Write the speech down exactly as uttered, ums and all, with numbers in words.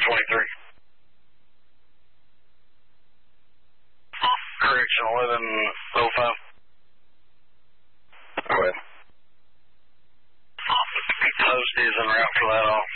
twenty-three. Correction, eleven oh five. Go ahead. Post is en route for that all.